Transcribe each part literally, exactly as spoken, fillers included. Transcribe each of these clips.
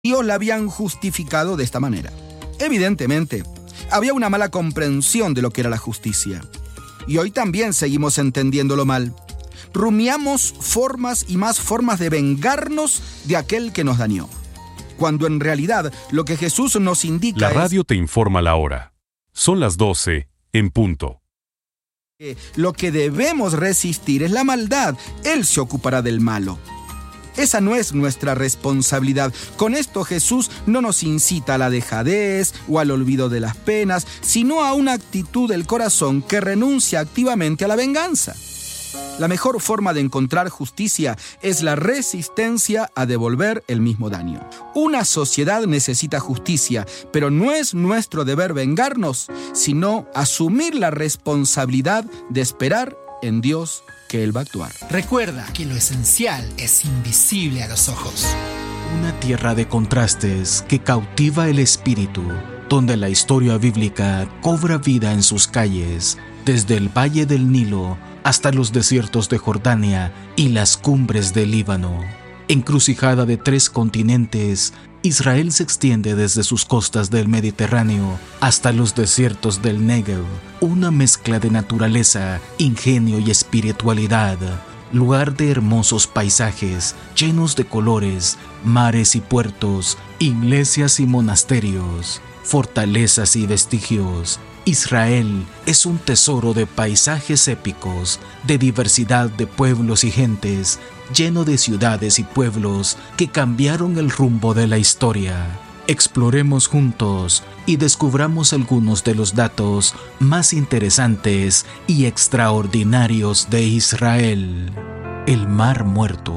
Dios la habían justificado de esta manera. Evidentemente, había una mala comprensión de lo que era la justicia. Y hoy también seguimos entendiéndolo mal. Rumiamos formas y más formas de vengarnos de aquel que nos dañó, cuando en realidad lo que Jesús nos indica La es radio te informa la hora. Son las doce, en punto. que lo que debemos resistir es la maldad. Él se ocupará del malo. Esa no es nuestra responsabilidad. Con esto Jesús no nos incita a la dejadez o al olvido de las penas, sino a una actitud del corazón que renuncia activamente a la venganza. La mejor forma de encontrar justicia es la resistencia a devolver el mismo daño. Una sociedad necesita justicia, pero no es nuestro deber vengarnos, sino asumir la responsabilidad de esperar en Dios que Él va a actuar. Recuerda que lo esencial es invisible a los ojos. Una tierra de contrastes que cautiva el espíritu, donde la historia bíblica cobra vida en sus calles, desde el valle del Nilo hasta los desiertos de Jordania y las cumbres del Líbano. Encrucijada de tres continentes, Israel se extiende desde sus costas del Mediterráneo hasta los desiertos del Negev, una mezcla de naturaleza, ingenio y espiritualidad, lugar de hermosos paisajes llenos de colores, mares y puertos, iglesias y monasterios, fortalezas y vestigios. Israel es un tesoro de paisajes épicos, de diversidad de pueblos y gentes, lleno de ciudades y pueblos que cambiaron el rumbo de la historia. Exploremos juntos y descubramos algunos de los datos más interesantes y extraordinarios de Israel. El Mar Muerto.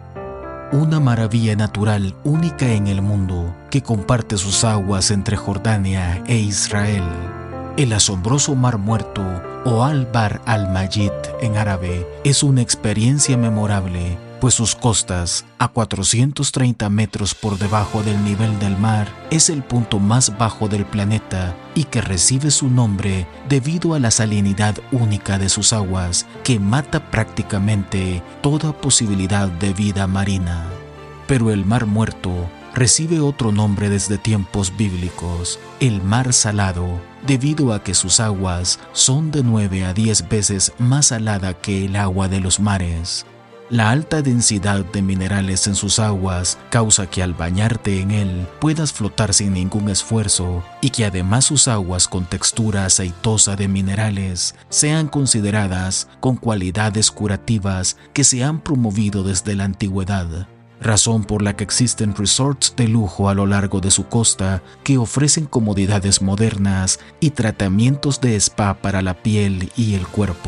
Una maravilla natural única en el mundo que comparte sus aguas entre Jordania e Israel. El asombroso Mar Muerto, o Al-Bahr al-Mayit en árabe, es una experiencia memorable, pues sus costas, a cuatrocientos treinta metros por debajo del nivel del mar, es el punto más bajo del planeta y que recibe su nombre debido a la salinidad única de sus aguas, que mata prácticamente toda posibilidad de vida marina. Pero el Mar Muerto recibe otro nombre desde tiempos bíblicos, el Mar Salado, debido a que sus aguas son de nueve a diez veces más salada que el agua de los mares. La alta densidad de minerales en sus aguas causa que al bañarte en él puedas flotar sin ningún esfuerzo y que además sus aguas con textura aceitosa de minerales sean consideradas con cualidades curativas que se han promovido desde la antigüedad. Razón por la que existen resorts de lujo a lo largo de su costa que ofrecen comodidades modernas y tratamientos de spa para la piel y el cuerpo.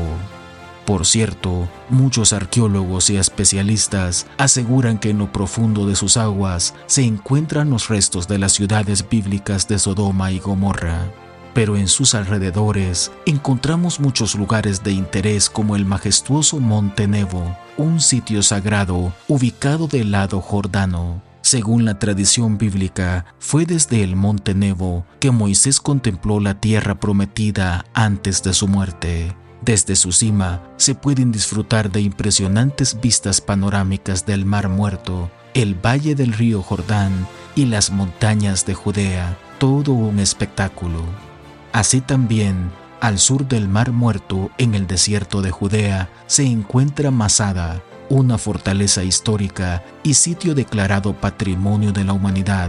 Por cierto, muchos arqueólogos y especialistas aseguran que en lo profundo de sus aguas se encuentran los restos de las ciudades bíblicas de Sodoma y Gomorra. Pero en sus alrededores encontramos muchos lugares de interés como el majestuoso Monte Nebo, un sitio sagrado ubicado del lado jordano. Según la tradición bíblica, fue desde el Monte Nebo que Moisés contempló la tierra prometida antes de su muerte. Desde su cima se pueden disfrutar de impresionantes vistas panorámicas del Mar Muerto, el valle del río Jordán y las montañas de Judea, todo un espectáculo. Así también, al sur del Mar Muerto, en el desierto de Judea, se encuentra Masada, una fortaleza histórica y sitio declarado Patrimonio de la Humanidad.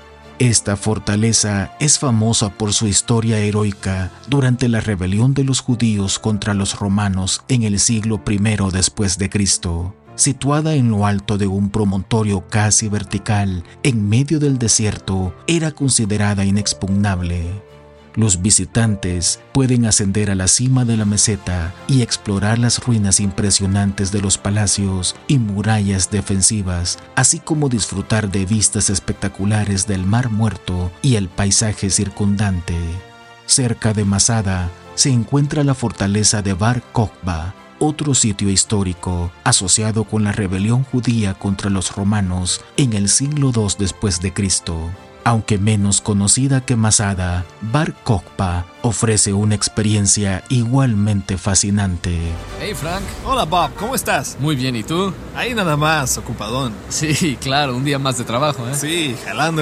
Esta fortaleza es famosa por su historia heroica durante la rebelión de los judíos contra los romanos en el siglo primero después de Cristo. Situada en lo alto de un promontorio casi vertical en medio del desierto, era considerada inexpugnable. Los visitantes pueden ascender a la cima de la meseta y explorar las ruinas impresionantes de los palacios y murallas defensivas, así como disfrutar de vistas espectaculares del Mar Muerto y el paisaje circundante. Cerca de Masada se encuentra la fortaleza de Bar Kokhba, otro sitio histórico asociado con la rebelión judía contra los romanos en el siglo segundo después de Cristo. Aunque menos conocida que Masada, Bar Kokhba ofrece una experiencia igualmente fascinante. Hey Frank. Hola Bob, ¿cómo estás? Muy bien, ¿y tú? Ahí nada más, ocupadón. Sí, claro, un día más de trabajo, ¿eh? Sí, jalando